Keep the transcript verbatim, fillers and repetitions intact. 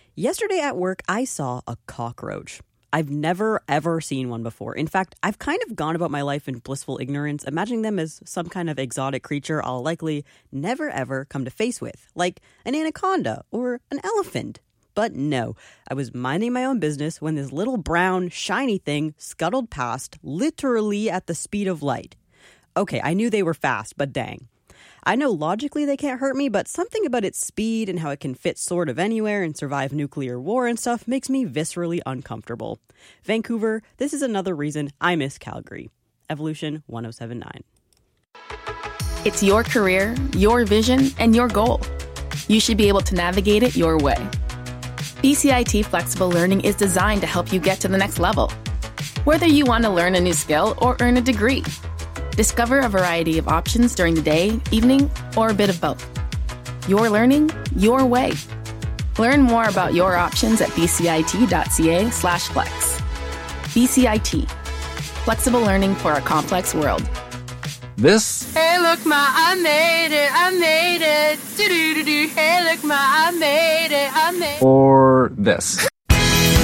Yesterday at work, I saw a cockroach. I've never, ever seen one before. In fact, I've kind of gone about my life in blissful ignorance, imagining them as some kind of exotic creature I'll likely never, ever come to face with, like an anaconda or an elephant. But no, I was minding my own business when this little brown, shiny thing scuttled past, literally at the speed of light. Okay, I knew they were fast, but dang. I know logically they can't hurt me, but something about its speed and how it can fit sort of anywhere and survive nuclear war and stuff makes me viscerally uncomfortable. Vancouver, this is another reason I miss Calgary. Evolution one oh seven point nine. It's your career, your vision, and your goal. You should be able to navigate it your way. B C I T Flexible Learning is designed to help you get to the next level. Whether you want to learn a new skill or earn a degree, discover a variety of options during the day, evening, or a bit of both. Your learning, your way. Learn more about your options at bcit.ca slash flex. B C I T. Flexible learning for a complex world. This. Hey, look, ma, I made it, I made it. Do-do-do-do. Hey, look, ma, I made it, I made it. Or this.